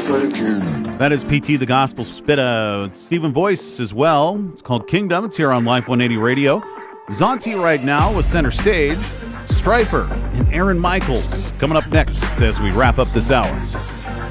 That is PT, the Gospel Spit. Stephen Voice as well. It's called Kingdom. It's here on Life 180 Radio. Zonti right now with Center Stage. Stryper and Aaron Michaels coming up next as we wrap up this hour.